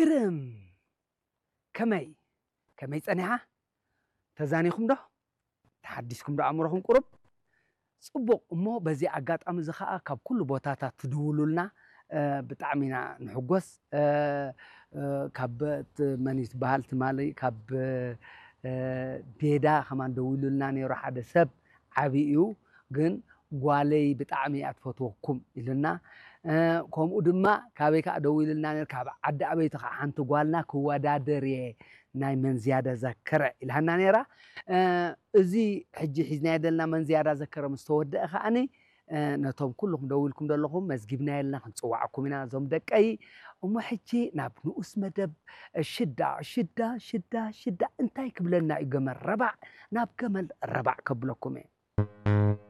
ግርም ከመይ ጸኒሓ ተዛኒኹም ዶ ተሓዲስኩም ዶ ኣእምሮኹም ቁሩብ ጽቡቕ እሞ በዚ ኣጋጣሚ እዚ ኸዓ ካብ ኩሉ ቦታታት ትድውሉልና ብጣዕሚ ኢና ንሕጎስ ካብ መን ይትበሃል ትማሊ ካብ ቤዳ ኸማን ደው ኢሉልና ነይሩ ሓደ ሰብ ዓብይ እዩ ግን ጓለይ ብጣዕሚ እያ ትፈትወኩም ኢሉና ከምኡ ድማ ካበይ ከዓ ደው ኢሉልና ነይሩ ካብ ዓዲ ኣበይቲ ከዓ ሓንቲ ጓልና ክወዳደር እየ ናይ መን ዝያዳ ዘከረ ኢልሃና ነይራ እዚ ሕጂ ሒዝናዮ ዘለና መን ዝያዳ ዘከረ ምስ ተወድአ ከዓኒ ነቶም ኩልኩም ደው ኢልኩም ዘለኹም መዝጊብና የለና ክንፅዋዓኩም ኢና እዞም ደቀይ እሞ ሕጂ ናብ ንኡስ መደብ ሽዳ እንታይ ክብለና እዩ ገመል ረባዕ ናብ ገመል ረባዕ ከብለኩም እየ